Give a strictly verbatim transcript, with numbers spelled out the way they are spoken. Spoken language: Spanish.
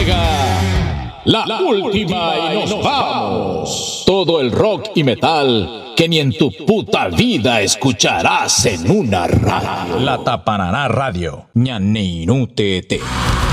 Llega la última y nos vamos. Todo el rock y metal que ni en tu puta vida escucharás en una radio. La Tapanará Radio. Ñaninutete.